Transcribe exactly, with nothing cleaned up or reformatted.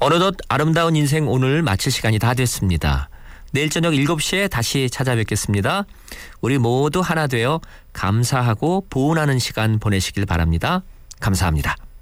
어느덧 아름다운 인생 오늘 마칠 시간이 다 됐습니다. 내일 저녁 일곱 시에 다시 찾아뵙겠습니다. 우리 모두 하나 되어 감사하고 보은하는 시간 보내시길 바랍니다. 감사합니다.